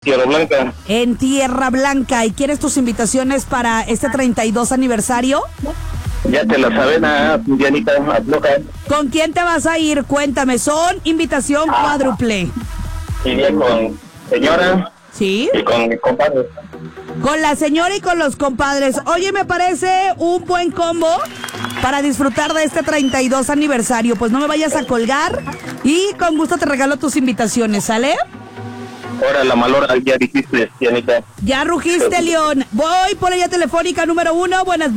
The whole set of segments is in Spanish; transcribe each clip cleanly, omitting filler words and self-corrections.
Tierra Blanca. En Tierra Blanca. ¿Y quieres tus invitaciones para este 32 aniversario? Ya te la saben, Dianita, loca. ¿Con quién te vas a ir? Cuéntame, son invitación cuádruple. Iría con señora. ¿Sí? Y con mi compadre. Con la señora y con los compadres. Oye, me parece un buen combo para disfrutar de este 32 aniversario. Pues no me vayas a colgar y con gusto te regalo tus invitaciones, ¿sale? Ahora la malora, ya dijiste, Dianita. Ya rugiste, León. Voy por ella telefónica número 1. Buenas.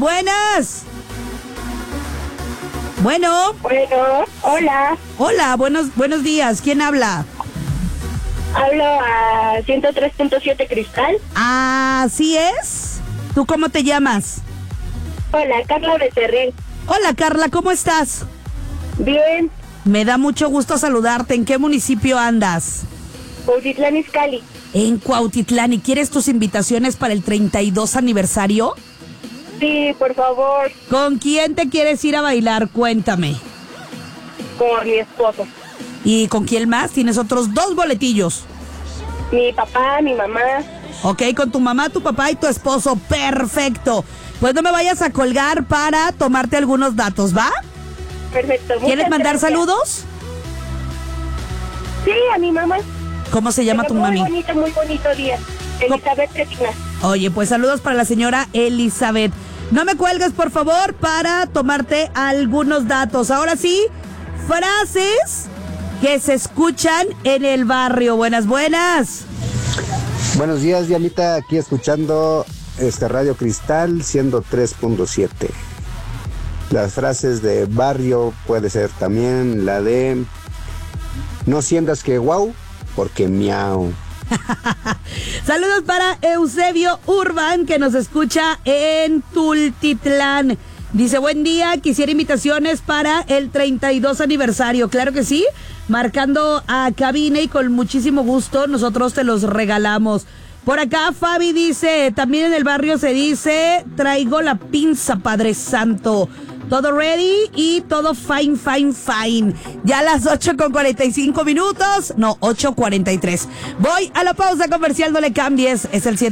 Bueno, hola. Hola, buenos días. ¿Quién habla? Hablo a 103.7 Cristal. Así es. ¿Tú cómo te llamas? Hola, Carla Becerril. Hola, Carla, ¿cómo estás? Bien. Me da mucho gusto saludarte. ¿En qué municipio andas? Cuautitlán Izcalli. En Cuautitlán. ¿Y quieres tus invitaciones para el 32 aniversario? Sí, por favor. ¿Con quién te quieres ir a bailar? Cuéntame. Con mi esposo. ¿Y con quién más? Tienes otros 2 boletillos. Mi papá, mi mamá. Ok, con tu mamá, tu papá y tu esposo. Perfecto. Pues no me vayas a colgar para tomarte algunos datos, ¿va? Perfecto. ¿Quieres mandar gracias. saludos? Sí, a mi mamá. ¿Cómo se llama tu mami? Muy bonito día. Elizabeth Cristina. Oye, pues saludos para la señora Elizabeth. No me cuelgues, por favor, para tomarte algunos datos. Ahora sí, frases que se escuchan en el barrio. Buenas. Buenos días, Dianita, aquí escuchando Radio Cristal 103.7. Las frases de barrio puede ser también la de no sientas que guau, porque miau. Saludos para Eusebio Urban, que nos escucha en Tultitlán. Dice, buen día, quisiera invitaciones para el 32 aniversario. Claro que sí, marcando a cabina y con muchísimo gusto nosotros te los regalamos. Por acá Fabi dice, también en el barrio se dice, traigo la pinza, Padre Santo. Todo ready y todo fine. Ya a las 8:45. No, 8:43. Voy a la pausa comercial, no le cambies. Es el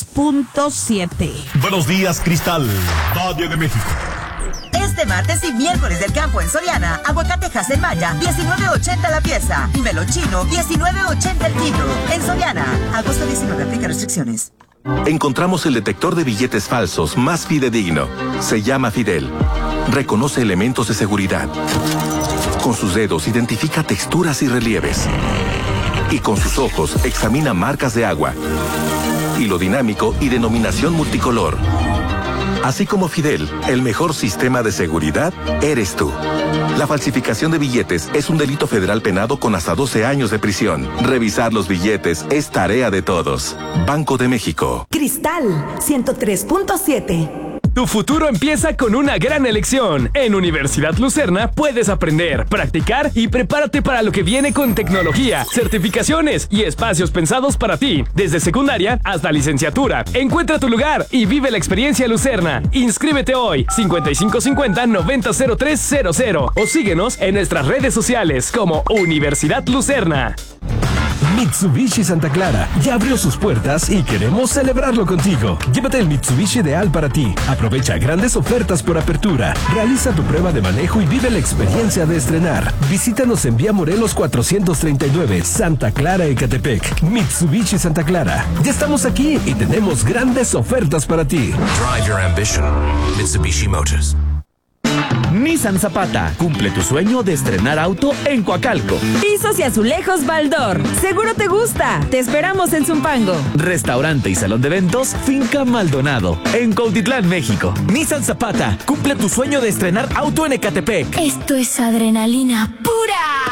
103.7. Buenos días, Cristal, Radio de México. Este martes y miércoles del campo en Soriana, aguacatejas en Maya, 19.80 la pieza. Y melón chino, 19.80 el kilo. En Soriana, agosto 19, aplica restricciones. Encontramos el detector de billetes falsos más fidedigno. Se llama Fidel. Reconoce elementos de seguridad. Con sus dedos identifica texturas y relieves. Y con sus ojos examina marcas de agua. Hilo dinámico y denominación multicolor. Así como Fidel, el mejor sistema de seguridad eres tú. La falsificación de billetes es un delito federal penado con hasta 12 años de prisión. Revisar los billetes es tarea de todos. Banco de México. Cristal 103.7. Tu futuro empieza con una gran elección. En Universidad Lucerna puedes aprender, practicar y prepárate para lo que viene con tecnología, certificaciones y espacios pensados para ti. Desde secundaria hasta licenciatura. Encuentra tu lugar y vive la experiencia Lucerna. Inscríbete hoy, 5550-900300 o síguenos en nuestras redes sociales como Universidad Lucerna. Mitsubishi Santa Clara ya abrió sus puertas y queremos celebrarlo contigo. Llévate el Mitsubishi ideal para ti. Aprovecha grandes ofertas por apertura. Realiza tu prueba de manejo y vive la experiencia de estrenar. Visítanos en Vía Morelos 439, Santa Clara, Ecatepec. Mitsubishi Santa Clara. Ya estamos aquí y tenemos grandes ofertas para ti. Drive your ambition. Mitsubishi Motors. Nissan Zapata, cumple tu sueño de estrenar auto en Coacalco. Pisos y azulejos Baldor, seguro te gusta. Te esperamos en Zumpango. Restaurante y salón de eventos Finca Maldonado, en Cuautitlán, México. Nissan Zapata, cumple tu sueño de estrenar auto en Ecatepec. Esto es adrenalina pura.